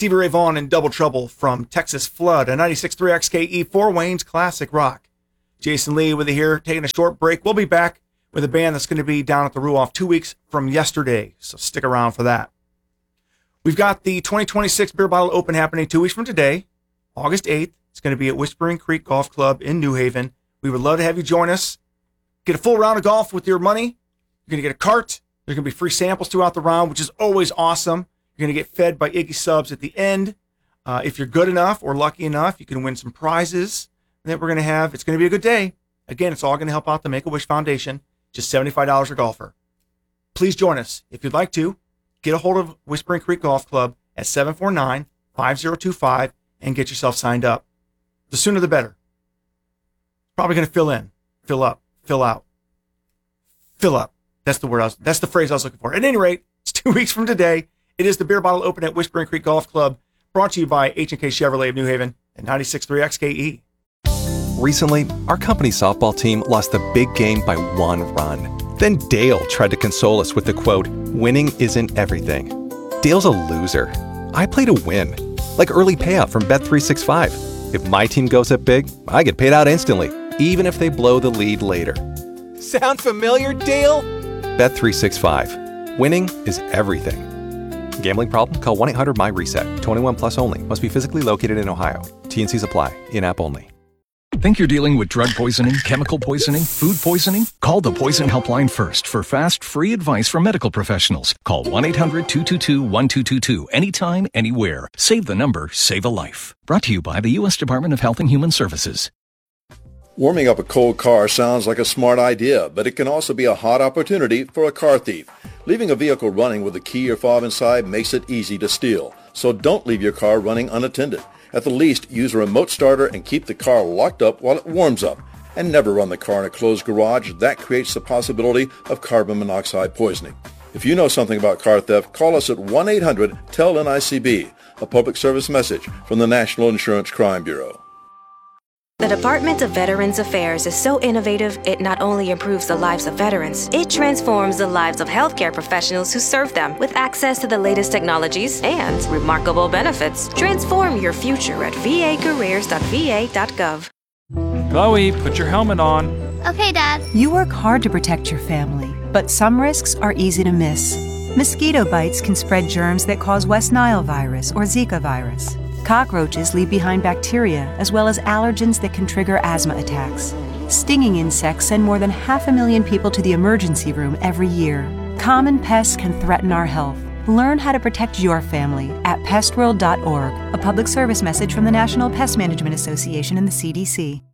Stevie Ray Vaughan and Double Trouble from Texas Flood, a 96.3 XKE Fort Wayne's classic rock. Jason Lee with you here, taking a short break. We'll be back with a band that's going to be down at the Ruoff 2 weeks from yesterday, so stick around for that. We've got the 2026 Beer Bottle Open happening 2 weeks from today, August 8th. It's going to be at Whispering Creek Golf Club in New Haven. We would love to have you join us. Get a full round of golf with your money. You're going to get a cart. There's going to be free samples throughout the round, which is always awesome. You're going to get fed by Iggy Subs at the end. If you're good enough or lucky enough, you can win some prizes that we're going to have. It's going to be a good day. Again, it's all going to help out the Make-A-Wish Foundation. Just $75 a golfer. Please join us. If you'd like to, get a hold of Whispering Creek Golf Club at 749-5025 and get yourself signed up. The sooner the better. Probably going to fill in, fill up, fill out, fill up. That's the phrase I was looking for. At any rate, it's 2 weeks from today. It is the Beer Bottle Open at Whispering Creek Golf Club, brought to you by H&K Chevrolet of New Haven and 96.3 XKE. Recently, our company's softball team lost the big game by 1 run. Then Dale tried to console us with the quote, "Winning isn't everything." Dale's a loser. I play to win, like early payout from Bet365. If my team goes up big, I get paid out instantly, even if they blow the lead later. Sound familiar, Dale? Bet365. Winning is everything. Gambling problem? Call 1-800-MY-RESET. 21 plus only. Must be physically located in Ohio. T&Cs apply. In-app only. Think you're dealing with drug poisoning, chemical poisoning, food poisoning? Call the Poison Helpline first for fast, free advice from medical professionals. Call 1-800-222-1222 anytime, anywhere. Save the number, save a life. Brought to you by the U.S. Department of Health and Human Services. Warming up a cold car sounds like a smart idea, but it can also be a hot opportunity for a car thief. Leaving a vehicle running with a key or fob inside makes it easy to steal. So don't leave your car running unattended. At the least, use a remote starter and keep the car locked up while it warms up. And never run the car in a closed garage. That creates the possibility of carbon monoxide poisoning. If you know something about car theft, call us at 1-800-TEL-NICB, a public service message from the National Insurance Crime Bureau. The Department of Veterans Affairs is so innovative, it not only improves the lives of veterans, it transforms the lives of healthcare professionals who serve them with access to the latest technologies and remarkable benefits. Transform your future at vacareers.va.gov. Chloe, put your helmet on. Okay, Dad. You work hard to protect your family, but some risks are easy to miss. Mosquito bites can spread germs that cause West Nile virus or Zika virus. Cockroaches leave behind bacteria as well as allergens that can trigger asthma attacks. Stinging insects send more than 500,000 people to the emergency room every year. Common pests can threaten our health. Learn how to protect your family at pestworld.org, a public service message from the National Pest Management Association and the CDC.